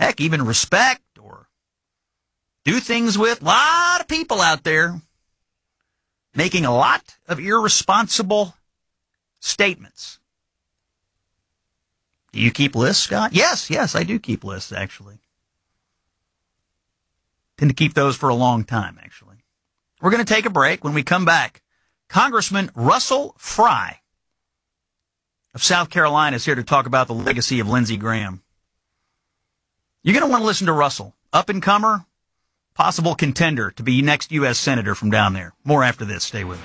heck, even respect or do things with. A lot of people out there making a lot of irresponsible statements. Do you keep lists, Scott? Yes, I do keep lists, actually. Tend to keep those for a long time, actually. We're going to take a break. When we come back, Congressman Russell Fry of South Carolina is here to talk about the legacy of Lindsey Graham. You're going to want to listen to Russell, up-and-comer, possible contender to be next U.S. Senator from down there. More after this. Stay with me.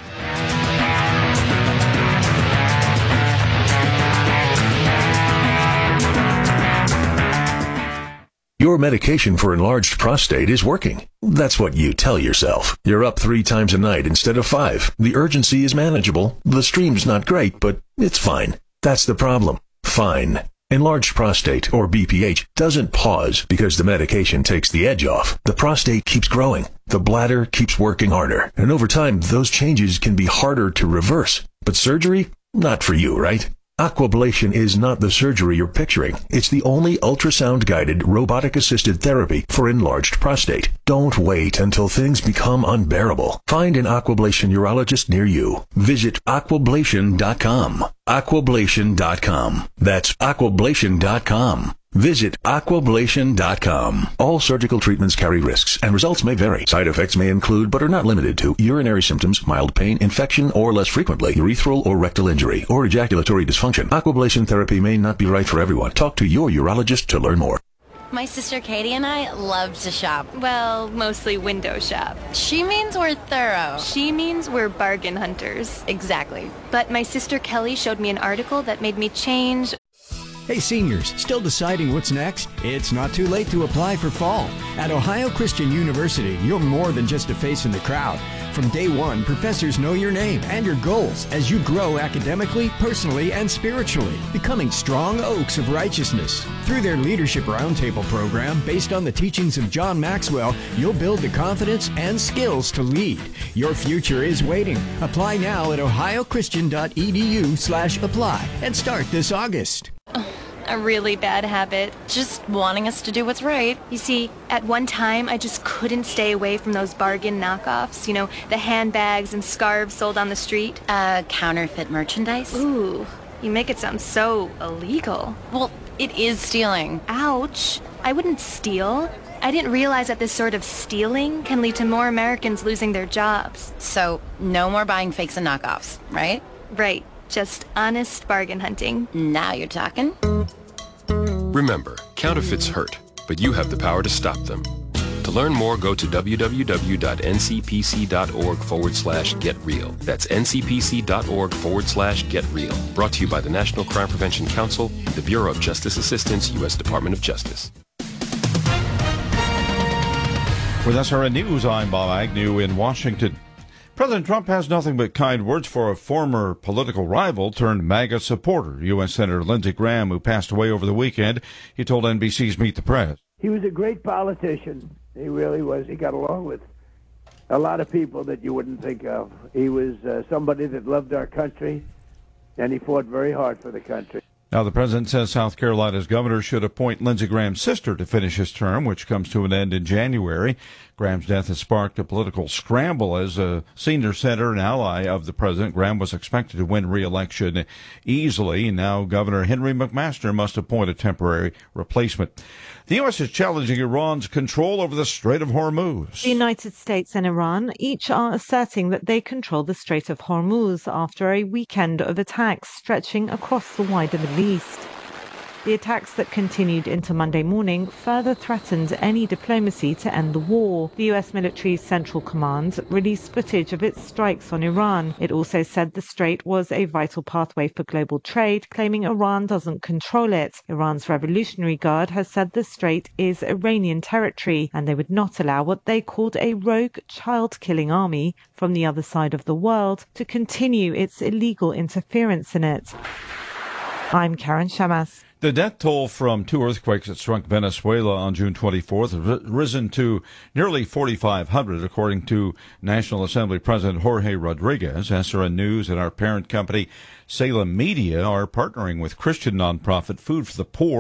Your medication for enlarged prostate is working. That's what you tell yourself. You're up 3 times a night instead of 5. The urgency is manageable. The stream's not great, but it's fine. That's the problem. Fine. Enlarged prostate, or BPH, doesn't pause because the medication takes the edge off. The prostate keeps growing. The bladder keeps working harder. And over time, those changes can be harder to reverse. But surgery? Not for you, right? Aquablation is not the surgery you're picturing. It's the only ultrasound-guided, robotic-assisted therapy for enlarged prostate. Don't wait until things become unbearable. Find an Aquablation urologist near you. Visit aquablation.com. Aquablation.com. That's aquablation.com. Visit aquablation.com. All surgical treatments carry risks, and results may vary. Side effects may include, but are not limited to, urinary symptoms, mild pain, infection, or less frequently, urethral or rectal injury, or ejaculatory dysfunction. Aquablation therapy may not be right for everyone. Talk to your urologist to learn more. My sister Katie and I love to shop. Well, mostly window shop. She means we're thorough. She means we're bargain hunters. Exactly. But my sister Kelly showed me an article that made me change. Hey seniors, still deciding what's next? It's not too late to apply for fall. At Ohio Christian University, you're more than just a face in the crowd. From day one, professors know your name and your goals as you grow academically, personally, and spiritually, becoming strong oaks of righteousness. Through their Leadership Roundtable program, based on the teachings of John Maxwell, you'll build the confidence and skills to lead. Your future is waiting. Apply now at ohiochristian.edu/apply and start this August. A really bad habit. Just wanting us to do what's right. You see, at one time, I just couldn't stay away from those bargain knockoffs. You know, the handbags and scarves sold on the street. Counterfeit merchandise? Ooh, you make it sound so illegal. Well, it is stealing. Ouch. I wouldn't steal. I didn't realize that this sort of stealing can lead to more Americans losing their jobs. So, no more buying fakes and knockoffs, right? Right. Just honest bargain hunting. Now you're talking. Remember, counterfeits hurt, but you have the power to stop them. To learn more, go to www.ncpc.org/getreal. That's ncpc.org/getreal. Brought to you by the National Crime Prevention Council, the Bureau of Justice Assistance, U.S. Department of Justice. With SRN News, I'm Bob Agnew in Washington. President Trump has nothing but kind words for a former political rival turned MAGA supporter, U.S. Senator Lindsey Graham, who passed away over the weekend. He told NBC's Meet the Press. He was a great politician. He really was. He got along with a lot of people that you wouldn't think of. He was somebody that loved our country, and he fought very hard for the country. Now, the president says South Carolina's governor should appoint Lindsey Graham's sister to finish his term, which comes to an end in January. Graham's death has sparked a political scramble. As a senior senator and ally of the president, Graham was expected to win re-election easily. Now, Governor Henry McMaster must appoint a temporary replacement. The U.S. is challenging Iran's control over the Strait of Hormuz. The United States and Iran each are asserting that they control the Strait of Hormuz after a weekend of attacks stretching across the wider Middle East. The attacks that continued into Monday morning further threatened any diplomacy to end the war. The U.S. military's Central Command released footage of its strikes on Iran. It also said the strait was a vital pathway for global trade, claiming Iran doesn't control it. Iran's Revolutionary Guard has said the strait is Iranian territory, and they would not allow what they called a rogue child-killing army from the other side of the world to continue its illegal interference in it. I'm Karen Shamas. The death toll from 2 earthquakes that struck Venezuela on June 24th has risen to nearly 4,500, according to National Assembly President Jorge Rodriguez. SRN News and our parent company, Salem Media, are partnering with Christian nonprofit Food for the Poor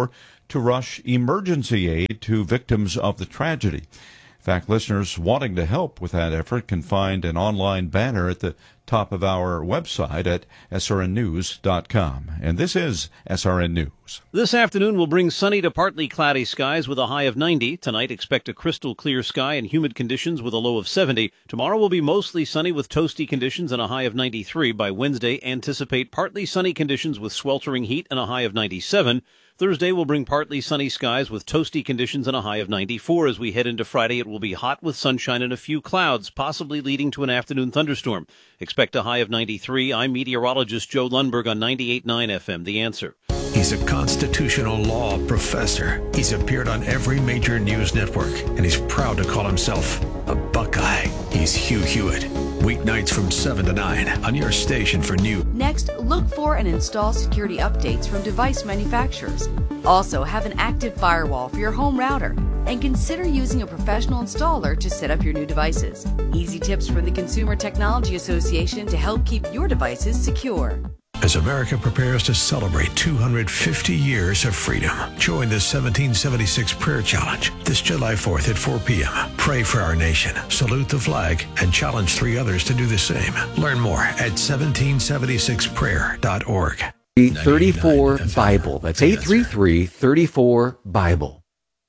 to rush emergency aid to victims of the tragedy. In fact, listeners wanting to help with that effort can find an online banner at the top of our website at srnnews.com. And this is SRN News. This afternoon will bring sunny to partly cloudy skies with a high of 90. Tonight, expect a crystal clear sky and humid conditions with a low of 70. Tomorrow will be mostly sunny with toasty conditions and a high of 93. By Wednesday, anticipate partly sunny conditions with sweltering heat and a high of 97. Thursday will bring partly sunny skies with toasty conditions and a high of 94. As we head into Friday, it will be hot with sunshine and a few clouds, possibly leading to an afternoon thunderstorm. Expect a high of 93. I'm meteorologist Joe Lundberg on 98.9 FM, The Answer. He's a constitutional law professor. He's appeared on every major news network, and he's proud to call himself a Buckeye. He's Hugh Hewitt. Weeknights from 7 to 9 on your station for news. Next, look for and install security updates from device manufacturers. Also, have an active firewall for your home router. And consider using a professional installer to set up your new devices. Easy tips from the Consumer Technology Association to help keep your devices secure. As America prepares to celebrate 250 years of freedom, join the 1776 Prayer Challenge this July 4th at 4 p.m. Pray for our nation, salute the flag, and challenge 3 others to do the same. Learn more at 1776prayer.org. 34 Bible. That's 833-34 Bible.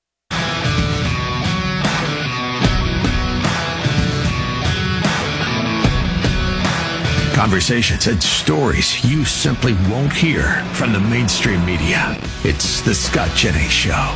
Conversations and stories you simply won't hear from the mainstream media. It's the Scott Jennings Show.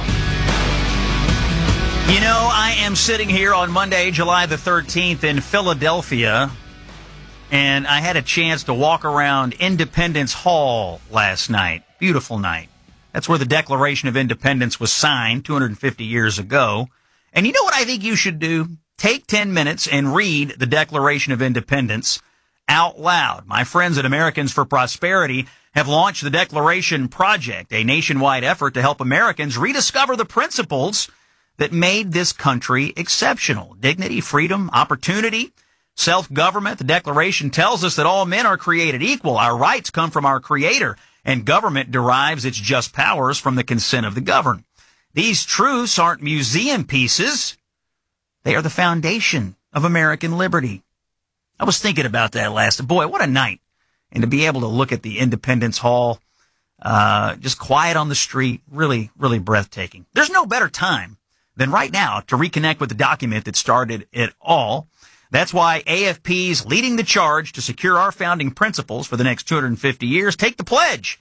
You know, I am sitting here on Monday, July the 13th in Philadelphia, and I had a chance to walk around Independence Hall last night. Beautiful night. That's where the Declaration of Independence was signed 250 years ago. And you know what I think you should do? Take 10 minutes and read the Declaration of Independence out loud. My friends at Americans for Prosperity have launched the Declaration Project, a nationwide effort to help Americans rediscover the principles that made this country exceptional. Dignity, freedom, opportunity, self-government. The Declaration tells us that all men are created equal. Our rights come from our Creator, and government derives its just powers from the consent of the governed. These truths aren't museum pieces. They are the foundation of American liberty. I was thinking about that last. Boy, what a night. And to be able to look at the Independence Hall, just quiet on the street, really, really breathtaking. There's no better time than right now to reconnect with the document that started it all. That's why AFP's leading the charge to secure our founding principles for the next 250 years. Take the pledge.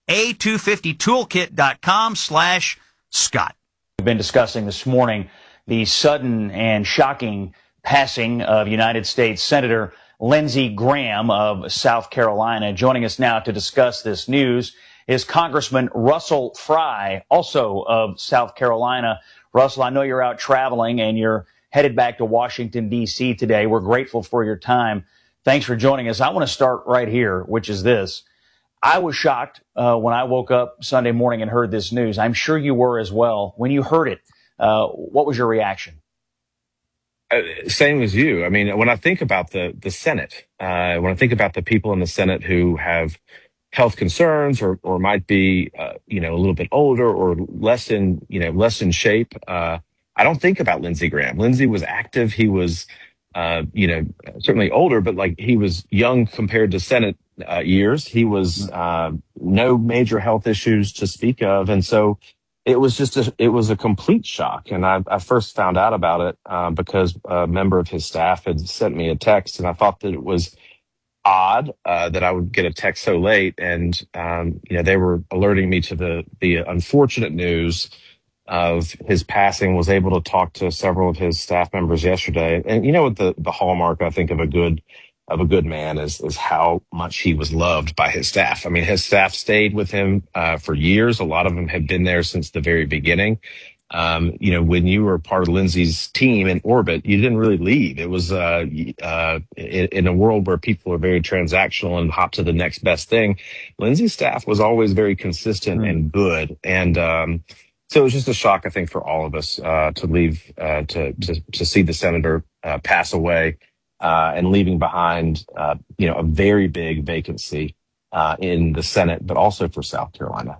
A250toolkit.com/Scott. We've been discussing this morning the sudden and shocking passing of United States Senator Lindsey Graham of South Carolina. Joining us now to discuss this news is Congressman Russell Fry, also of South Carolina. Russell, I know you're out traveling and you're headed back to Washington, D.C. today. We're grateful for your time. Thanks for joining us. I want to start right here, which is this. I was shocked when I woke up Sunday morning and heard this news. I'm sure you were as well. When you heard it, what was your reaction? Same as you. I mean, when I think about the Senate, when I think about the people in the Senate who have health concerns or might be, a little bit older or less in shape, I don't think about Lindsey Graham. Lindsey was active. He was, certainly older, but like he was young compared to Senate years. He was no major health issues to speak of. And so it was a complete shock. And I first found out about it because a member of his staff had sent me a text, and I thought that it was odd that I would get a text so late. And they were alerting me to the unfortunate news of his passing. Was able to talk to several of his staff members yesterday. And you know what the hallmark, I think, of a good man is how much he was loved by his staff. I mean, his staff stayed with him for years. A lot of them have been there since the very beginning. When you were part of Lindsey's team in orbit, you didn't really leave. It was in a world where people are very transactional and hop to the next best thing. Lindsey's staff was always very consistent and good. And so it was just a shock, I think, for all of us to leave, to see the senator pass away. And leaving behind, a very big vacancy in the Senate, but also for South Carolina.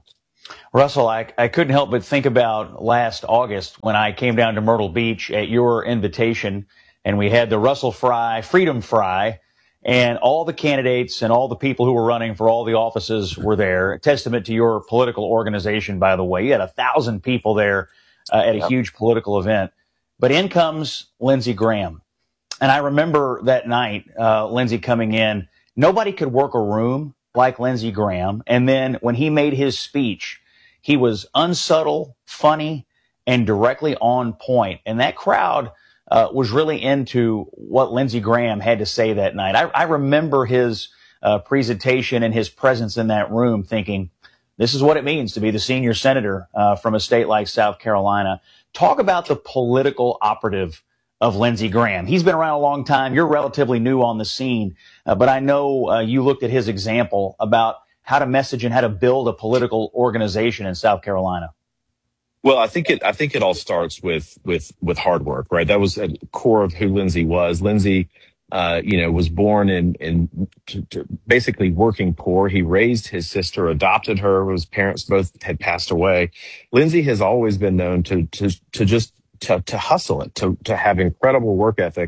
Russell, I couldn't help but think about last August when I came down to Myrtle Beach at your invitation, and we had the Russell Fry Freedom Fry, and all the candidates and all the people who were running for all the offices were there. A testament to your political organization, by the way. You had 1,000 people there at a huge political event. But in comes Lindsey Graham. And I remember that night, Lindsey coming in. Nobody could work a room like Lindsey Graham. And then when he made his speech, he was unsubtle, funny, and directly on point. And that crowd was really into what Lindsey Graham had to say that night. I remember his presentation and his presence in that room thinking, this is what it means to be the senior senator from a state like South Carolina. Talk about the political operative of Lindsey Graham. He's been around a long time. You're relatively new on the scene, but I know you looked at his example about how to message and how to build a political organization in South Carolina. Well, I think it all starts with hard work, right? That was at the core of who Lindsey was. Lindsey, was born in basically working poor. He raised his sister, adopted her. His parents both had passed away. Lindsey has always been known to hustle it, to have incredible work ethic.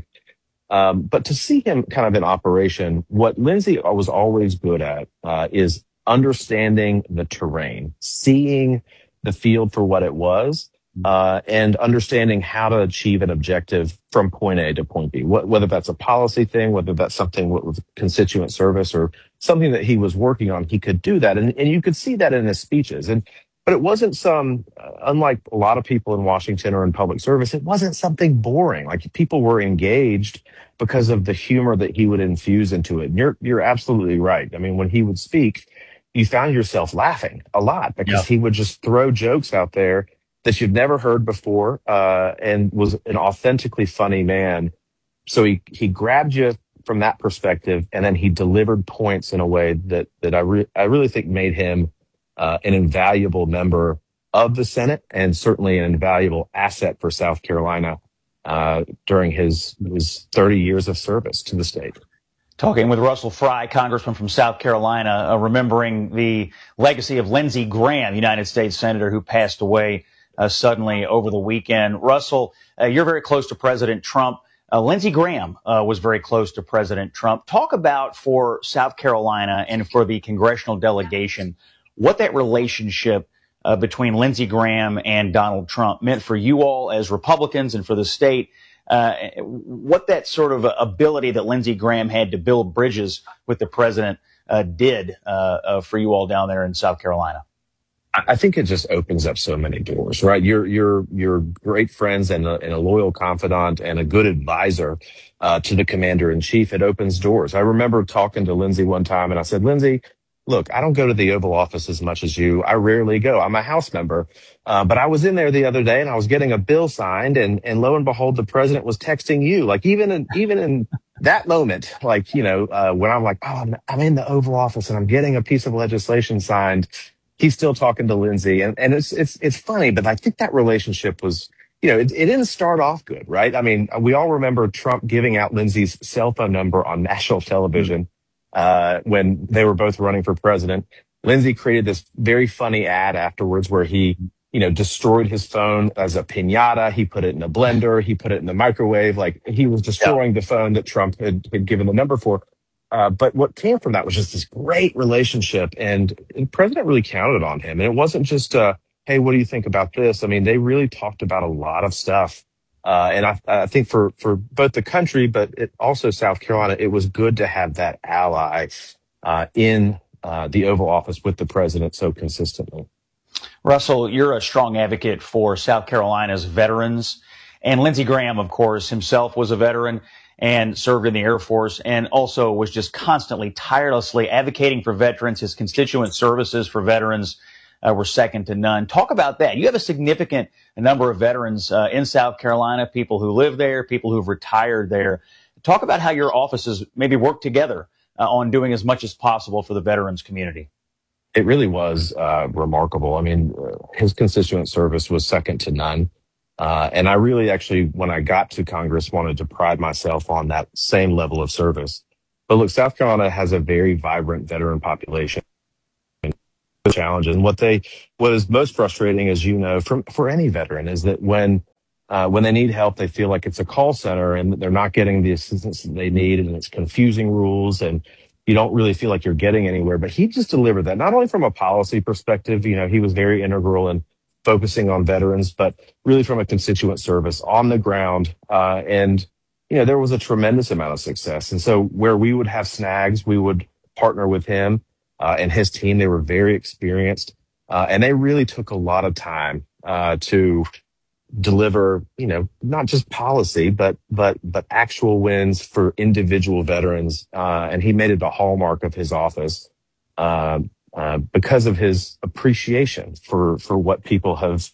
But to see him kind of in operation, what Lindsey was always good at is understanding the terrain, seeing the field for what it was, and understanding how to achieve an objective from point A to point B, whether that's a policy thing, whether that's something with constituent service or something that he was working on, he could do that. And you could see that in his speeches. But it wasn't unlike a lot of people in Washington or in public service, it wasn't something boring. Like people were engaged because of the humor that he would infuse into it. And you're absolutely right. I mean, when he would speak, you found yourself laughing a lot because he would just throw jokes out there that you'd never heard before, and was an authentically funny man. So he grabbed you from that perspective, and then he delivered points in a way that I really think made him an invaluable member of the Senate and certainly an invaluable asset for South Carolina during his 30 years of service to the state. Talking with Russell Fry, congressman from South Carolina, remembering the legacy of Lindsey Graham, United States Senator who passed away suddenly over the weekend. Russell, you're very close to President Trump. Lindsey Graham was very close to President Trump. Talk about for South Carolina and for the congressional delegation, what that relationship between Lindsey Graham and Donald Trump meant for you all as Republicans and for the state. What that sort of ability that Lindsey Graham had to build bridges with the president did for you all down there in South Carolina. I think it just opens up so many doors, right? You're great friends and a loyal confidant and a good advisor to the commander in chief. It opens doors. I remember talking to Lindsey one time and I said, Lindsey, look, I don't go to the Oval Office as much as you. I rarely go. I'm a House member. But I was in there the other day and I was getting a bill signed and lo and behold, the president was texting you. Like even in that moment, like, when I'm like, oh, I'm in the Oval Office and I'm getting a piece of legislation signed, he's still talking to Lindsey. And it's funny, but I think that relationship was, it didn't start off good, right? I mean, we all remember Trump giving out Lindsey's cell phone number on national television. When they were both running for president. Lindsey created this very funny ad afterwards where he, destroyed his phone as a piñata. He put it in a blender. He put it in the microwave. Like he was destroying the phone that Trump had given the number for. But what came from that was just this great relationship. And the president really counted on him. And it wasn't just, hey, what do you think about this? I mean, they really talked about a lot of stuff. And I think for both the country, but also South Carolina, it was good to have that ally in the Oval Office with the president so consistently. Russell, you're a strong advocate for South Carolina's veterans. And Lindsey Graham, of course, himself was a veteran and served in the Air Force and also was just constantly, tirelessly advocating for veterans. His constituent services for veterans were second to none. Talk about that. You have a significant number of veterans in South Carolina, people who live there, people who've retired there. Talk about how your offices maybe work together on doing as much as possible for the veterans community. It really was remarkable. I mean, his constituent service was second to none. And I really actually, when I got to Congress, wanted to pride myself on that same level of service. But look, South Carolina has a very vibrant veteran population. challenges. And what is most frustrating, as you know, for any veteran, is that when they need help, they feel like it's a call center and they're not getting the assistance that they need, and it's confusing rules, and you don't really feel like you're getting anywhere. But he just delivered that, not only from a policy perspective. He was very integral in focusing on veterans, but really from a constituent service on the ground. And there was a tremendous amount of success. And so where we would have snags, we would partner with him and his team. They were very experienced, and they really took a lot of time to deliver, not just policy, but actual wins for individual veterans. And he made it a hallmark of his office because of his appreciation for what people have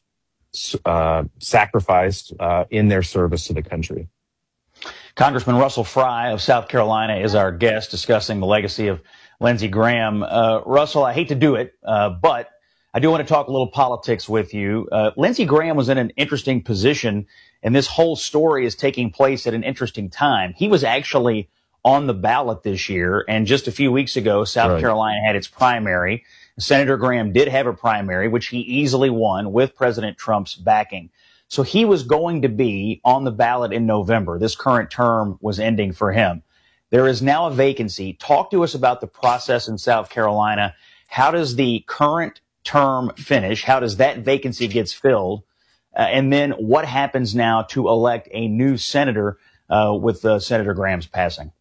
sacrificed in their service to the country. Congressman Russell Fry of South Carolina is our guest, discussing the legacy of Lindsey Graham. Russell, I hate to do it, but I do want to talk a little politics with you. Lindsey Graham was in an interesting position, and this whole story is taking place at an interesting time. He was actually on the ballot this year, and just a few weeks ago, South Carolina had its primary. Senator Graham did have a primary, which he easily won with President Trump's backing. So he was going to be on the ballot in November. This current term was ending for him. There is now a vacancy. Talk to us about the process in South Carolina. How does the current term finish? How does that vacancy get filled? And then what happens now to elect a new senator with Senator Graham's passing?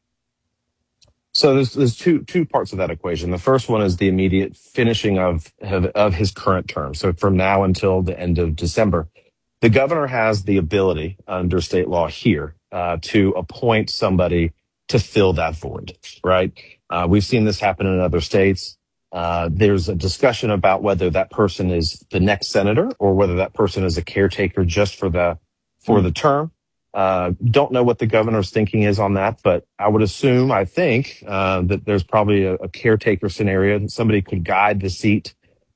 So there's two parts of that equation. The first one is the immediate finishing of his current term. So from now until the end of December, the governor has the ability under state law here to appoint somebody to fill that void, right? We've seen this happen in other states. There's a discussion about whether that person is the next senator or whether that person is a caretaker just for the term. Don't know what the governor's thinking is on that, but I would assume, I think, that there's probably a caretaker scenario that somebody could guide the seat,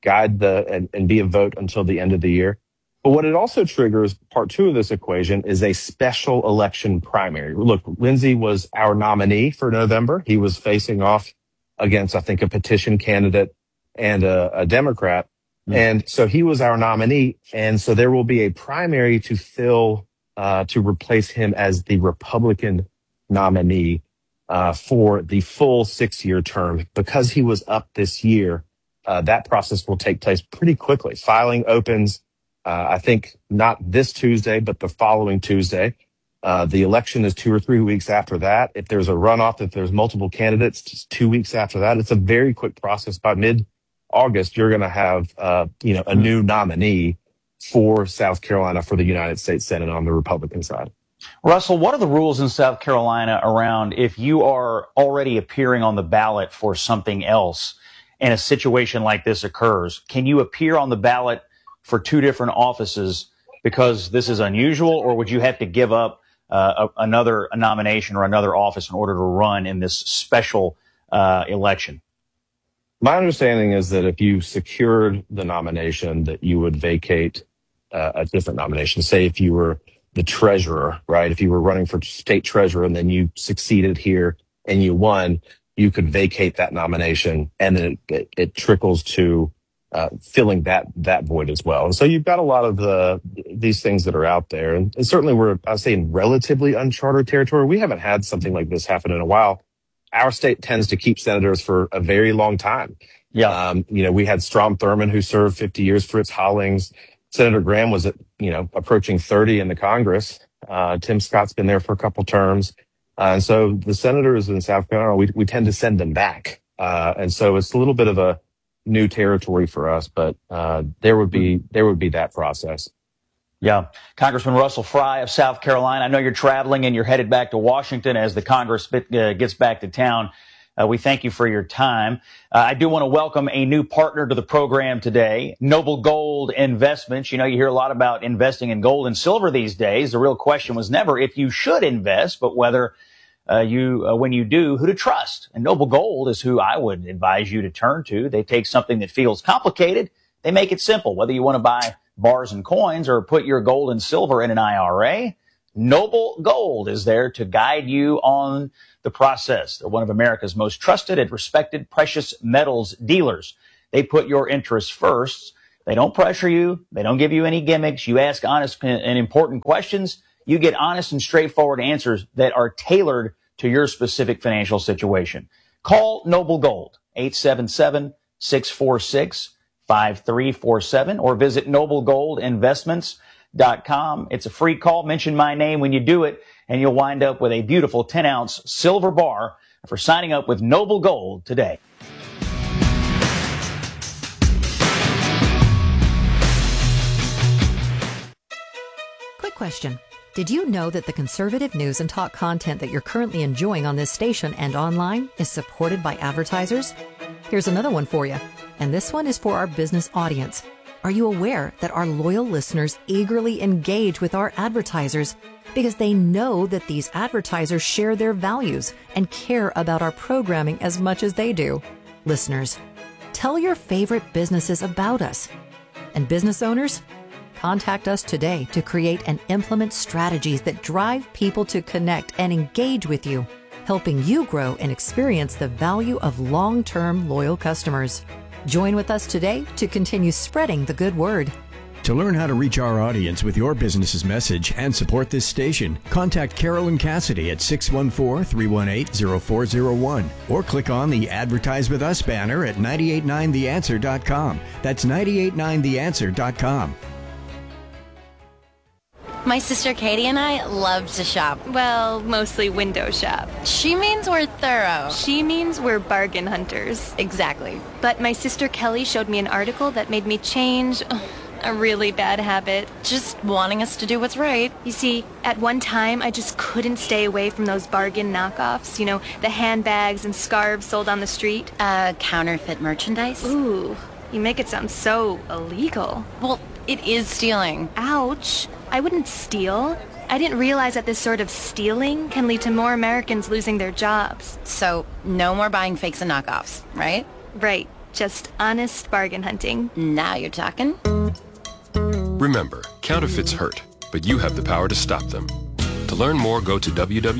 and be a vote until the end of the year. But what it also triggers, part two of this equation, is a special election primary. Look, Lindsey was our nominee for November. He was facing off against, I think, a petition candidate and a Democrat. And so he was our nominee. And so there will be a primary to fill, to replace him as the Republican nominee for the full 6-year term. Because he was up this year, that process will take place pretty quickly. Filing opens, I think, not this Tuesday, but the following Tuesday. The election is 2 or 3 weeks after that. If there's a runoff, if there's multiple candidates, just 2 weeks after that. It's a very quick process. By mid-August, you're going to have, a new nominee for South Carolina for the United States Senate on the Republican side. Russell, what are the rules in South Carolina around if you are already appearing on the ballot for something else and a situation like this occurs? Can you appear on the ballot for 2 different offices because this is unusual, or would you have to give up another nomination or another office in order to run in this special election? My understanding is that if you secured the nomination, that you would vacate a different nomination. Say if you were the treasurer, right? If you were running for state treasurer and then you succeeded here and you won, you could vacate that nomination, and then it trickles to filling that void as well. And so you've got a lot of these things that are out there. And certainly we're, I'd say, in relatively uncharted territory. We haven't had something like this happen in a while. Our state tends to keep senators for a very long time. Yeah. We had Strom Thurmond, who served 50 years, Fritz Hollings. Senator Graham was approaching 30 in the Congress. Tim Scott's been there for a couple terms. And so the senators in South Carolina, we tend to send them back. And so it's a little bit of a new territory for us, but there would be that process. Yeah. Congressman Russell Fry of South Carolina, I know you're traveling and you're headed back to Washington as the Congress gets back to town. We thank you for your time. I do want to welcome a new partner to the program today, Noble Gold Investments. You hear a lot about investing in gold and silver these days. The real question was never if you should invest, but whether when you do, who to trust. And Noble Gold is who I would advise you to turn to. They take something that feels complicated, they make it simple. Whether you want to buy bars and coins or put your gold and silver in an IRA, Noble Gold is there to guide you on the process. They're one of America's most trusted and respected precious metals dealers. They put your interests first. They don't pressure you. They don't give you any gimmicks. You ask honest and important questions. You get honest and straightforward answers that are tailored to your specific financial situation. Call Noble Gold, 877-646-5347, or visit noblegoldinvestments.com. It's a free call. Mention my name when you do it, and you'll wind up with a beautiful 10-ounce silver bar for signing up with Noble Gold today. Quick question. Did you know that the conservative news and talk content that you're currently enjoying on this station and online is supported by advertisers? Here's another one for you, and this one is for our business audience. Are you aware that our loyal listeners eagerly engage with our advertisers because they know that these advertisers share their values and care about our programming as much as they do? Listeners, tell your favorite businesses about us. And business owners, contact us today to create and implement strategies that drive people to connect and engage with you, helping you grow and experience the value of long-term loyal customers. Join with us today to continue spreading the good word. To learn how to reach our audience with your business's message and support this station, contact Carolyn Cassidy at 614-318-0401 or click on the Advertise With Us banner at 989theanswer.com. That's 989theanswer.com. My sister Katie and I love to shop. Well, mostly window shop. She means we're thorough. She means we're bargain hunters. Exactly. But my sister Kelly showed me an article that made me change a really bad habit. Just wanting us to do what's right. You see, at one time, I just couldn't stay away from those bargain knockoffs. You know, the handbags and scarves sold on the street. Counterfeit merchandise. Ooh, you make it sound so illegal. Well, it is stealing. Ouch. I wouldn't steal. I didn't realize that this sort of stealing can lead to more Americans losing their jobs. So, no more buying fakes and knockoffs, right? Right. Just honest bargain hunting. Now you're talking. Remember, counterfeits hurt, but you have the power to stop them. To learn more, go to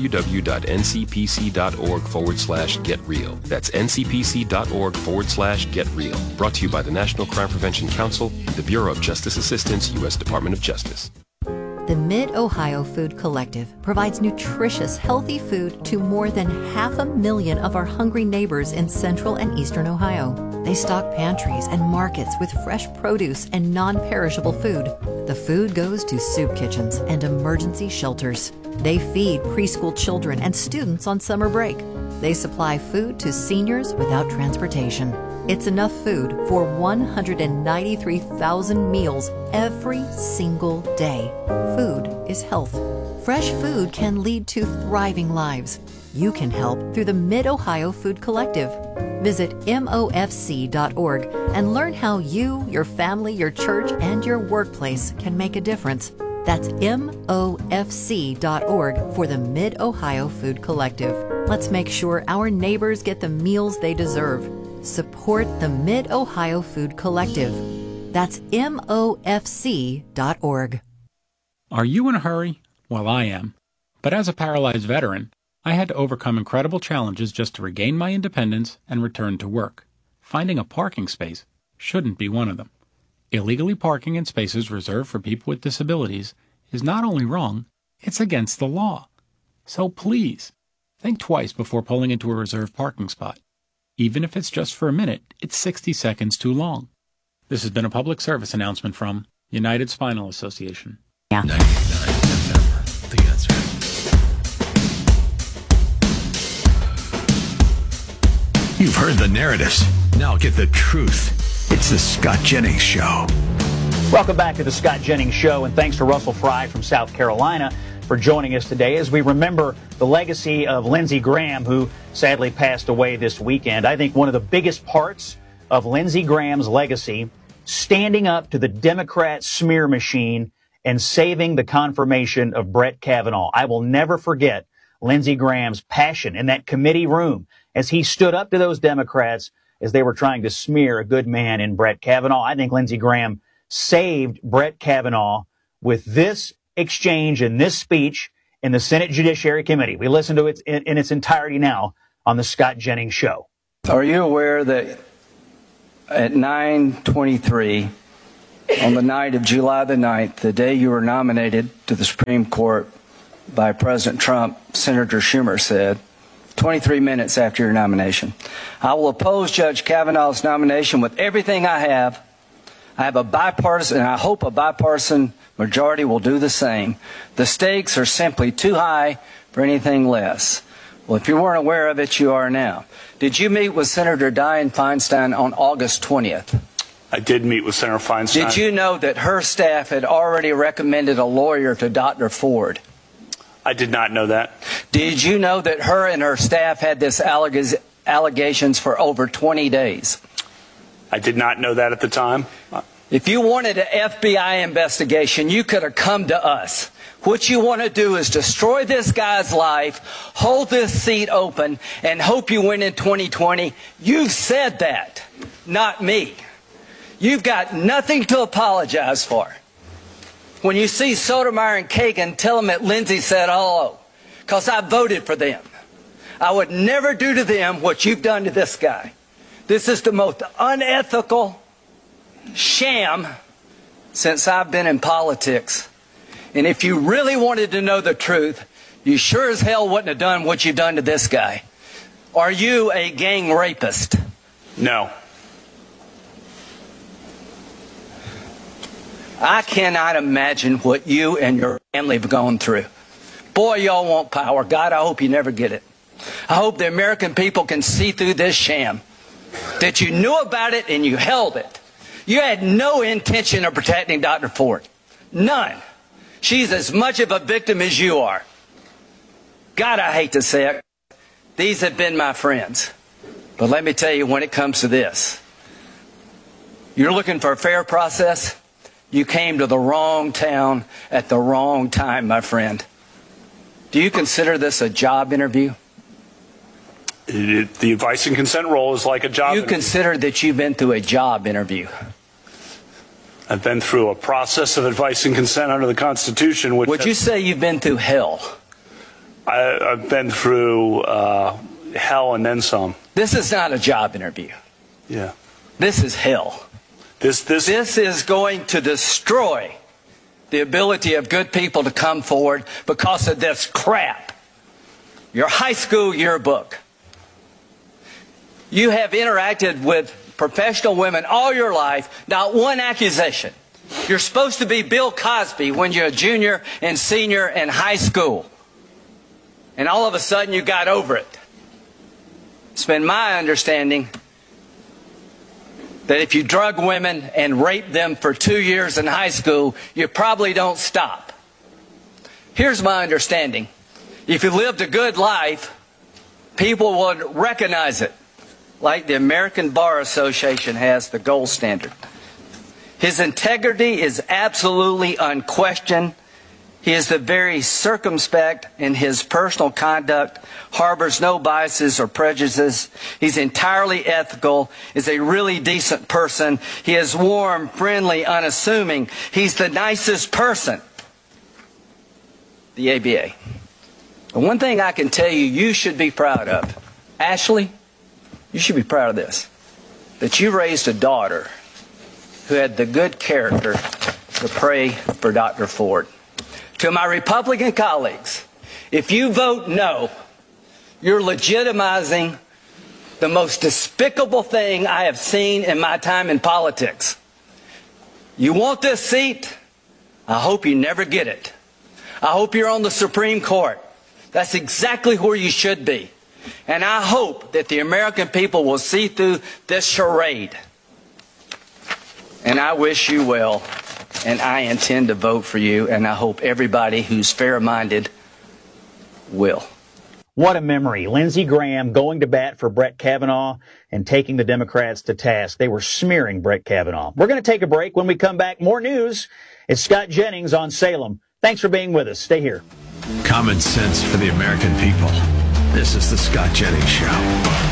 www.ncpc.org/getreal. That's ncpc.org/getreal. Brought to you by the National Crime Prevention Council, the Bureau of Justice Assistance, U.S. Department of Justice. The Mid-Ohio Food Collective provides nutritious, healthy food to more than 500,000 of our hungry neighbors in central and eastern Ohio. They stock pantries and markets with fresh produce and non-perishable food. The food goes to soup kitchens and emergency shelters. They feed preschool children and students on summer break. They supply food to seniors without transportation. It's enough food for 193,000 meals every single day. Food is health. Fresh food can lead to thriving lives. You can help through the Mid-Ohio Food Collective. Visit MOFC.org and learn how you, your family, your church, and your workplace can make a difference. That's MOFC.org for the Mid-Ohio Food Collective. Let's make sure our neighbors get the meals they deserve. Support the Mid-Ohio Food Collective. That's MOFC.org. Are you in a hurry? Well, I am. But as a paralyzed veteran, I had to overcome incredible challenges just to regain my independence and return to work. Finding a parking space shouldn't be one of them. Illegally parking in spaces reserved for people with disabilities is not only wrong, it's against the law. So please, think twice before pulling into a reserved parking spot. Even if it's just for a minute, it's 60 seconds too long. This has been a public service announcement from United Spinal Association. 99 FM, The Answer. You've heard the narratives. Now get the truth. It's the Scott Jennings Show. Welcome back to the Scott Jennings Show, and thanks to Russell Fry from South Carolina for joining us today as we remember the legacy of Lindsey Graham, who sadly passed away this weekend. I think one of the biggest parts of Lindsey Graham's legacy, standing up to the Democrat smear machine and saving the confirmation of Brett Kavanaugh. I will never forget Lindsey Graham's passion in that committee room as he stood up to those Democrats as they were trying to smear a good man in Brett Kavanaugh. I think Lindsey Graham saved Brett Kavanaugh with this exchange and this speech in the Senate Judiciary Committee. We listen to it in its entirety now on the Scott Jennings Show. Are you aware that at 9:23 on the night of July the 9th, the day you were nominated to the Supreme Court by President Trump, Senator Schumer said, 23 minutes after your nomination, "I will oppose Judge Kavanaugh's nomination with everything I have. I have a bipartisan, and I hope a bipartisan majority will do the same. The stakes are simply too high for anything less." Well, if you weren't aware of it, you are now. Did you meet with Senator Dianne Feinstein on August 20th? I did meet with Senator Feinstein. Did you know that her staff had already recommended a lawyer to Dr. Ford? I did not know that. Did you know that her and her staff had this allegations for over 20 days? I did not know that at the time. If you wanted an FBI investigation, you could have come to us. What you want to do is destroy this guy's life, hold this seat open, and hope you win in 2020. You've said that, not me. You've got nothing to apologize for. When you see Sotomayor and Kagan, tell them that Lindsay said hello, because I voted for them. I would never do to them what you've done to this guy. This is the most unethical sham since I've been in politics. And if you really wanted to know the truth, you sure as hell wouldn't have done what you've done to this guy. Are you a gang rapist? No. I cannot imagine what you and your family have gone through. Boy, y'all want power. God, I hope you never get it. I hope the American people can see through this sham, that you knew about it and you held it. You had no intention of protecting Dr. Ford. None. She's as much of a victim as you are. God, I hate to say it. These have been my friends. But let me tell you, when it comes to this, you're looking for a fair process? You came to the wrong town at the wrong time, my friend. Do you consider this a job interview? The advice and consent role is like a job interview. You consider that you've been through a job interview? I've been through a process of advice and consent under the Constitution. Which would you say you've been through hell? I've been through hell and then some. This is not a job interview. Yeah. This is hell. This is going to destroy the ability of good people to come forward because of this crap. Your high school yearbook. You have interacted with professional women all your life, not one accusation. You're supposed to be Bill Cosby when you're a junior and senior in high school. And all of a sudden you got over it. It's been my understanding that if you drug women and rape them for 2 years in high school, you probably don't stop. Here's my understanding. If you lived a good life, people would recognize it, like the American Bar Association has the gold standard. His integrity is absolutely unquestioned. He is the very circumspect in his personal conduct, harbors no biases or prejudices. He's entirely ethical, is a really decent person. He is warm, friendly, unassuming. He's the nicest person. The ABA. The one thing I can tell you, you should be proud of. Ashley, you should be proud of this. That you raised a daughter who had the good character to pray for Dr. Ford. To my Republican colleagues, if you vote no, you're legitimizing the most despicable thing I have seen in my time in politics. You want this seat? I hope you never get it. I hope you're on the Supreme Court. That's exactly where you should be. And I hope that the American people will see through this charade. And I wish you well. And I intend to vote for you, and I hope everybody who's fair-minded will. What a memory. Lindsey Graham going to bat for Brett Kavanaugh and taking the Democrats to task. They were smearing Brett Kavanaugh. We're going to take a break. When we come back, more news. It's Scott Jennings on Salem. Thanks for being with us. Stay here. Common sense for the American people. This is the Scott Jennings Show.